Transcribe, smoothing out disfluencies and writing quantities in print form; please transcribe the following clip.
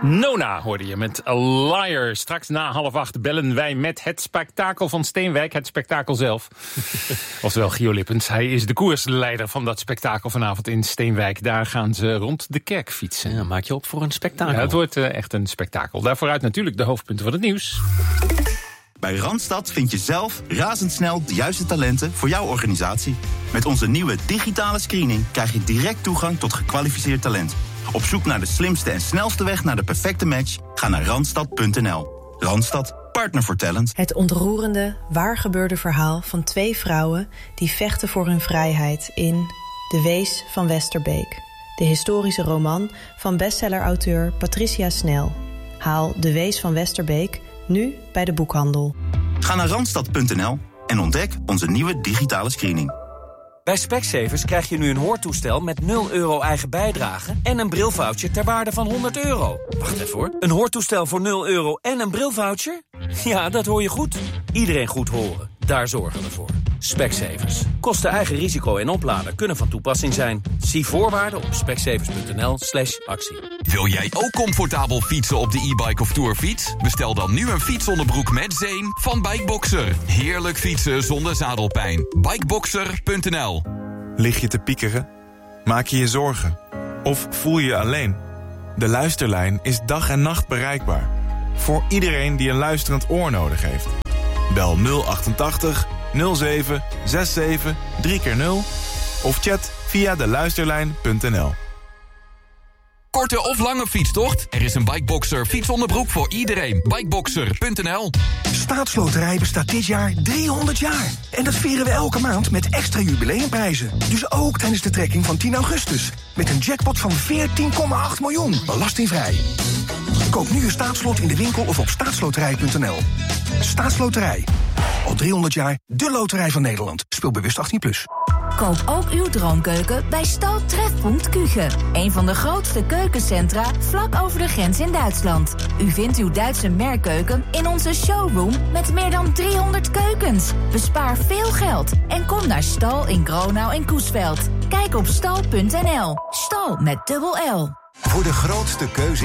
Nona hoorde je met A Liar. Straks na 7:30 bellen wij met het spektakel van Steenwijk. Het spektakel zelf. Oftewel Gio Lippens. Hij is de koersleider van dat spektakel vanavond in Steenwijk. Daar gaan ze rond de kerk fietsen. Ja, maak je op voor een spektakel. Ja, het wordt echt een spektakel. Daarvooruit natuurlijk de hoofdpunten van het nieuws. Bij Randstad vind je zelf razendsnel de juiste talenten voor jouw organisatie. Met onze nieuwe digitale screening krijg je direct toegang tot gekwalificeerd talent. Op zoek naar de slimste en snelste weg naar de perfecte match? Ga naar Randstad.nl. Randstad, partner voor talent. Het ontroerende, waargebeurde verhaal van 2 vrouwen die vechten voor hun vrijheid in De Wees van Westerbeek. De historische roman van bestsellerauteur Patricia Snel. Haal De Wees van Westerbeek nu bij de boekhandel. Ga naar Randstad.nl en ontdek onze nieuwe digitale screening. Bij Specsavers krijg je nu een hoortoestel met €0 eigen bijdrage en een brilvoucher ter waarde van €100. Wacht even hoor. Een hoortoestel voor €0 en een brilvoucher? Ja, dat hoor je goed. Iedereen goed horen. Daar zorgen we voor. Specsavers. Kosten eigen risico en opladen kunnen van toepassing zijn. Zie voorwaarden op specsavers.nl/actie. Wil jij ook comfortabel fietsen op de e-bike of tourfiets? Bestel dan nu een fietsonderbroek met zeem van Bikeboxer. Heerlijk fietsen zonder zadelpijn. Bikeboxer.nl. Lig je te piekeren? Maak je je zorgen? Of voel je je alleen? De Luisterlijn is dag en nacht bereikbaar. Voor iedereen die een luisterend oor nodig heeft. Bel 088 07 67 3x0 of chat via deluisterlijn.nl. Korte of lange fietstocht? Er is een Bikeboxer fietsonderbroek voor iedereen. Bikeboxer.nl. Staatsloterij bestaat dit jaar 300 jaar. En dat vieren we elke maand met extra jubileumprijzen. Dus ook tijdens de trekking van 10 augustus. Met een jackpot van 14,8 miljoen. Belastingvrij. Koop nu je staatslot in de winkel of op staatsloterij.nl. Staatsloterij. Al 300 jaar de loterij van Nederland. Speel bewust 18+. Koop ook uw droomkeuken bij Stal Trefpunt Küche. Een van de grootste keukencentra vlak over de grens in Duitsland. U vindt uw Duitse merkkeuken in onze showroom met meer dan 300 keukens. Bespaar veel geld en kom naar Stal in Gronau en Coesveld. Kijk op stal.nl. Stal met dubbel L. Voor de grootste keuze